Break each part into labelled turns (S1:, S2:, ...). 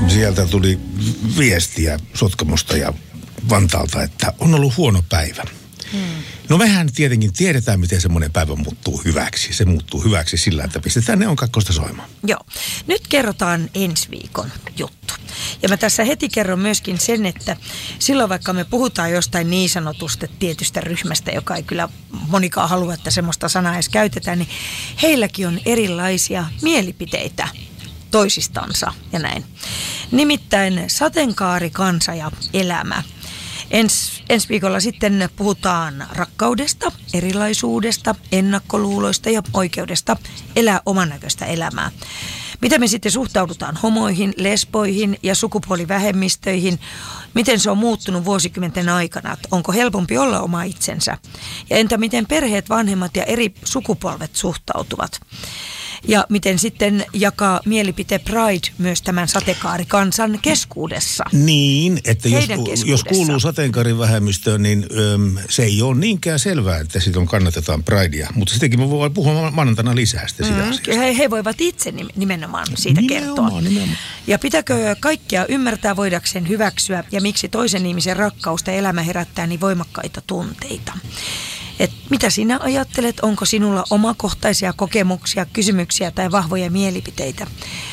S1: sieltä tuli viestiä Sotkamosta ja Vantaalta, että on ollut huono päivä. No mehän tietenkin tiedetään, miten semmoinen päivä muuttuu hyväksi. Se muuttuu hyväksi sillä, että pistetään Neon 2 soimaan.
S2: Joo. Nyt kerrotaan ensi viikon juttu. Ja mä tässä heti kerron myöskin sen, että silloin vaikka me puhutaan jostain niin sanotusta tietystä ryhmästä, joka ei kyllä monikaan halua, että semmoista sanaa edes käytetään, niin heilläkin on erilaisia mielipiteitä toisistansa ja näin. Nimittäin sateenkaari, kansa ja elämä. Ensi viikolla sitten puhutaan rakkaudesta, erilaisuudesta, ennakkoluuloista ja oikeudesta elää oman näköistä elämää. Miten me sitten suhtaudutaan homoihin, lesboihin ja sukupuolivähemmistöihin? Miten se on muuttunut vuosikymmenten aikana? Onko helpompi olla oma itsensä? Ja entä miten perheet, vanhemmat ja eri sukupolvet suhtautuvat? Ja miten sitten jakaa mielipite Pride myös tämän sateenkaarikansan keskuudessa?
S1: Niin, että jos kuuluu sateenkaarivähemmistöön, niin se ei ole niinkään selvää, että siitä kannatetaan Pridea. Mutta sitäkin me voidaan puhua maanantaina lisää sitä asiasta.
S2: He voivat itse nimenomaan siitä kertoa.
S1: Nimenomaan.
S2: Ja pitääkö kaikkea ymmärtää voidakseen hyväksyä ja miksi toisen ihmisen rakkaus ja elämä herättää niin voimakkaita tunteita? Mitä sinä ajattelet? Onko sinulla omakohtaisia kokemuksia, kysymyksiä tai vahvoja mielipiteitä?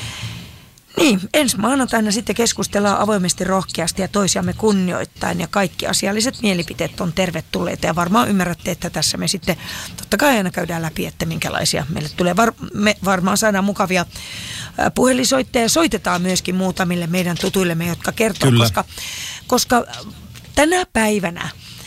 S2: Niin, ensi maanantaina sitten keskustellaan avoimesti, rohkeasti ja toisiamme kunnioittaen ja kaikki asialliset mielipiteet on tervetulleita ja varmaan ymmärrätte, että tässä me sitten totta kai aina käydään läpi, että minkälaisia meille tulee. Me varmaan saadaan mukavia puhelinsoitteja ja soitetaan myöskin muutamille meidän tutuillemme, jotka kertoo, koska tänä päivänä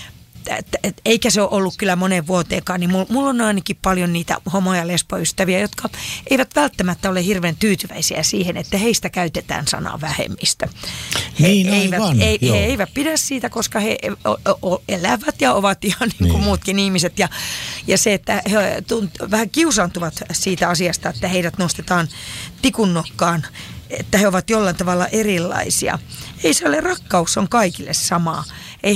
S2: eikä se ole ollut kyllä monen vuoteenkaan, niin mulla on ainakin paljon niitä homo- ja lesboystäviä, jotka eivät välttämättä ole hirveän tyytyväisiä siihen, että heistä käytetään sanaa vähemmistö. He eivät pidä siitä, koska he elävät ja ovat ihan niin kuin muutkin ihmiset. Ja se, että he vähän kiusaantuvat siitä asiasta, että heidät nostetaan tikunnokkaan, että he ovat jollain tavalla erilaisia. Ei se ole, rakkaus on kaikille samaa.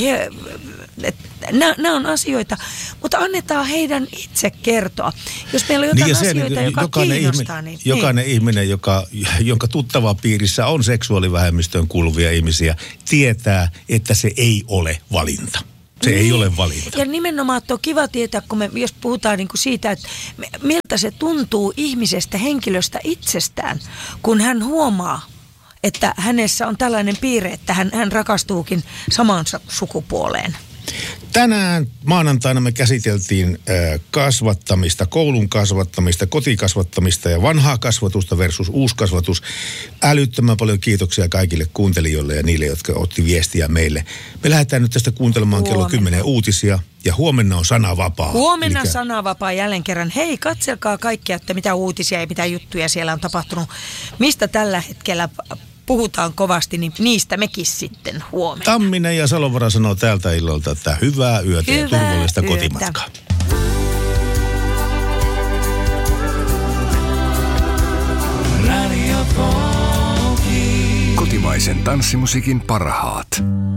S2: Nämä on asioita, mutta annetaan heidän itse kertoa. Jos meillä on jotain asioita, joka kiinnostaa, niin
S1: jokainen ihminen, jonka tuttava piirissä on seksuaalivähemmistöön kuuluvia ihmisiä, tietää, että se ei ole valinta. Se ei ole valinta.
S2: Ja nimenomaan, että on kiva tietää, jos puhutaan niin kuin siitä, että miltä se tuntuu ihmisestä, henkilöstä itsestään, kun hän huomaa, että hänessä on tällainen piirre, että hän rakastuukin samaan sukupuoleen.
S1: Tänään maanantaina me käsiteltiin kasvattamista, koulun kasvattamista, kotikasvattamista ja vanhaa kasvatusta versus uusi kasvatus. Älyttömän paljon kiitoksia kaikille kuuntelijoille ja niille, jotka otti viestiä meille. Me lähdetään nyt tästä kuuntelemaan kello 10 uutisia ja huomenna on sanavapaa.
S2: Huomenna sanavapaa jälleen kerran. Hei, katselkaa kaikkia, että mitä uutisia ja mitä juttuja siellä on tapahtunut. Mistä tällä hetkellä puhutaan kovasti, niin niistä mekin sitten huomenna.
S1: Tamminen ja Salovara sanoo täältä illalta, että hyvää yötä ja turvallista kotimatkaa.
S3: Kotimaisen tanssimusiikin parhaat.